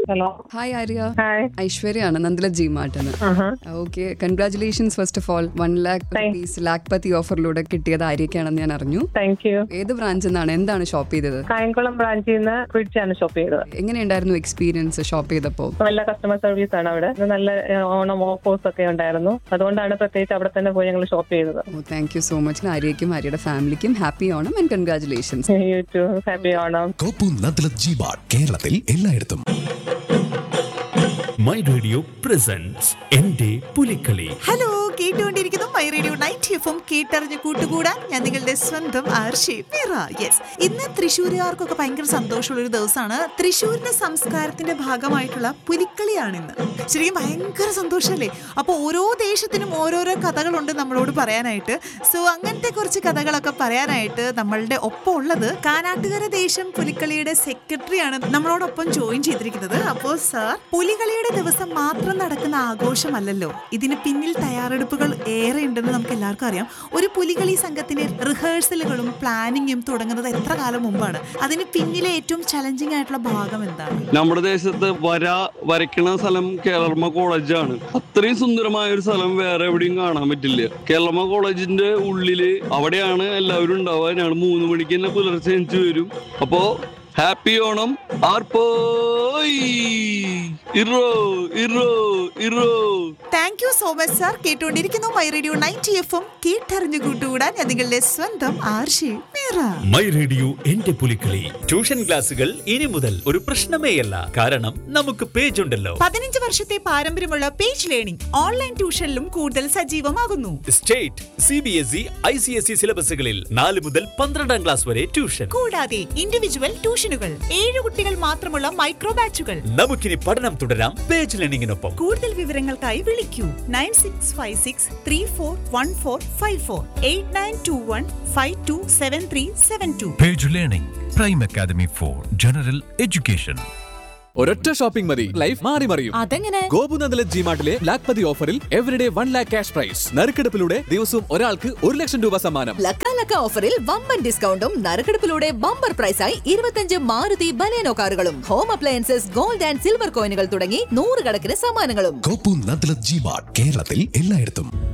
Hello. Hi Arya. Hi. ഐശ്വര്യാണ് Nandala G മാർട്ടിന്. Okay, congratulations first of all. 1 lakh rupees Lakhpati ഓഫറിലൂടെ കിട്ടിയത് ആര്യക്കാണെന്ന് ഞാൻ അറിഞ്ഞു. Thank you. ഏത് ബ്രാഞ്ചിൽ നിന്നാണ്, എന്താണ് ഷോപ്പ് ചെയ്തത്? കായംകുളം ബ്രാഞ്ചിൽ നിന്ന് ഫ്രിഡ്ജാണ് ഷോപ്പ് ചെയ്തത്. എങ്ങനെയുണ്ടായിരുന്നു എക്സ്പീരിയൻസ് ഷോപ്പ് ചെയ്തപ്പോ? നല്ല കസ്റ്റമർ സർവീസ് ആണ് അവിടെ. നല്ല ഓണം ഓഫേഴ്സ് ഒക്കെ ഉണ്ടായിരുന്നു. അതുകൊണ്ടാണ് പ്രത്യേകിച്ച് അവിടെ തന്നെ പോയി ഞങ്ങൾ ഷോപ്പ് ചെയ്തത്. Thank you so much. ആര്യയ്ക്കും ആര്യയുടെ ഫാമിലിക്കും happy Onam and congratulations. U to. Happy Onam. കേരളത്തിൽ എല്ലായിടത്തും. മൈ റേഡിയോ പ്രസൻസ് എന്റെ പുലിക്കളി. ഹലോ, കേട്ടുകൊണ്ടിരിക്കുന്നു മൈ റേഡിയോ 90 FM. കേട്ടറിഞ്ഞ് കൂട്ടുകൂടാൻ ഞാൻ നിങ്ങളുടെ സ്വന്തം ആർഷി മീറ. യെസ്, ഇന്ന് തൃശ്ശൂരുകാർക്കൊക്കെ ഭയങ്കര സന്തോഷമുള്ള ഒരു ദിവസമാണ്. തൃശ്ശൂരിന്റെ സംസ്കാരത്തിന്റെ ഭാഗമായിട്ടുള്ള പുലിക്കളിയാണിന്ന്. ശരിക്കും ഭയങ്കര സന്തോഷമല്ലേ? അപ്പോൾ ഓരോ ദേശത്തിനും ഓരോരോ കഥകളുണ്ട് നമ്മളോട് പറയാനായിട്ട്. സോ അങ്ങനത്തെ കുറച്ച് കഥകളൊക്കെ പറയാനായിട്ട് നമ്മളുടെ ഒപ്പം ഉള്ളത് കാനാട്ടുകര ദേശം പുലിക്കളിയുടെ സെക്രട്ടറിയാണ് നമ്മളോടൊപ്പം ജോയിൻ ചെയ്തിരിക്കുന്നത്. അപ്പോൾ സാർ, പുലികളിയുടെ ദിവസം മാത്രം നടക്കുന്ന ആഘോഷമല്ലല്ലോ, ഇതിന് പിന്നിൽ തയ്യാറെടുപ്പുകൾ ഏറെ ഉണ്ടെന്ന് നമുക്ക് എല്ലാവർക്കും അറിയാം. ഒരു പുലികളി സംഘത്തിന് റിഹേഴ്സലുകളും പ്ലാനിങ്ങും തുടങ്ങുന്നത് എത്ര കാലം മുമ്പാണ്? അതിന് പിന്നിലെ ഏറ്റവും ചലഞ്ചിങ് ആയിട്ടുള്ള ഭാഗം എന്താണ്? നമ്മുടെ ദേശത്ത് വരയ്ക്കണ സ്ഥലം കേരള കോളേജാണ്. അത്രയും സുന്ദരമായ ഒരു സ്ഥലം വേറെ എവിടെയും കാണാൻ പറ്റില്ല. കേരള കോളേജിന്റെ ഉള്ളില് അവിടെയാണ് എല്ലാവരും ഉണ്ടാവുക. ഞങ്ങൾ 3 മണിക്ക് തന്നെ പുലർച്ചെ എണിച്ച് വരും. അപ്പോ happy Onam ആർപ്പോയ് ഇറോ ഇറോ ഇറോ. Thank you so much sir. കേട്ടുകൊണ്ടിരിക്കുന്നു മൈ റേഡിയോ 90 FM. കേട്ടറിഞ്ഞു കൂട്ടുകൂടാൻ ഞാൻ നിങ്ങളുടെ സ്വന്തം ആർഷി മീറ. മൈ റേഡിയോ എന്റെ പുലിക്കളി. ട്യൂഷൻ ക്ലാസുകൾ ഇനി മുതൽ ഒരു പ്രശ്നമേയല്ല, കാരണം നമുക്ക് പേജ് ഉണ്ടല്ലോ. 15 വർഷത്തെ പാരമ്പര്യമുള്ള പേജ് ലേണിംഗ് ഓൺലൈൻ ട്യൂഷനിലും കൂടുതൽ സജീവമാകുന്നു. സ്റ്റേറ്റ്, CBSE, ICSE സിലബസുകളിൽ 4 മുതൽ 12ാം ക്ലാസ് വരെ ട്യൂഷൻ. കൂടാതെ ഇൻഡിവിജ്വൽ ട്യൂഷനുകൾ, 7 കുട്ടികൾ മാത്രമുള്ള മൈക്രോ ബാച്ചുകൾ. നമുക്കിനി പഠനം തുടരാം പേജ് ലേണിംഗിനൊപ്പം. കൂടുതൽ വിവരങ്ങൾക്കായി വിളിക്കൂ 9656341454 8921527372. Page Learning, Prime Academy for General Education. ഒരൊറ്റ ഷോപ്പിംഗ് മതി, ലൈഫ് മാറി മറിയും. അതെങ്ങനെ? ഗോപുനന്ദല ജി മാർട്ടിലെ ലാഖ്പതി ഓഫറിൽ എവരിഡേ 1 lakh ക്യാഷ് പ്രൈസ്. നറുക്കെടുപ്പിലൂടെ ദിവസവും ഒരാൾക്ക് 1 ലക്ഷം രൂപ സമ്മാനം. ലക്ക ഓഫറിൽ വമ്പൻ ഡിസ്കൗണ്ടും നറുക്കെടുപ്പിലൂടെ ബമ്പർ പ്രൈസായി 25 മാരുതി ബലേനോ കാറുകളും home appliances, gold and silver കോയിനുകൾ തുടങ്ങി 100 കണക്കിന് സമ്മാനങ്ങളും. കേരളത്തിൽ എല്ലായിടത്തും.